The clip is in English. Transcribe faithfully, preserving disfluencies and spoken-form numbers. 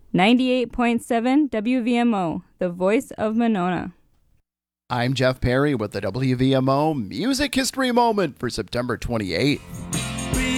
ninety-eight point seven W V M O, the voice of Monona. I'm Jeff Perry with the W V M O Music History Moment for September twenty-eighth.